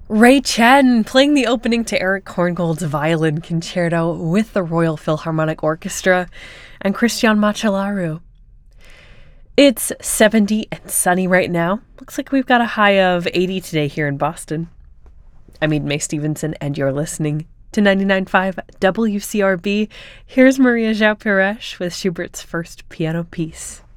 Ray Chen playing the opening to Eric Korngold's Violin Concerto with the Royal Philharmonic Orchestra, and Christian Macellaro. It's 70 and sunny right now. Looks like we've got a high of 80 today here in Boston. I'm Eden Mae Stevenson, and you're listening to 99.5 WCRB. Here's Maria João Pires with Schubert's first piano piece.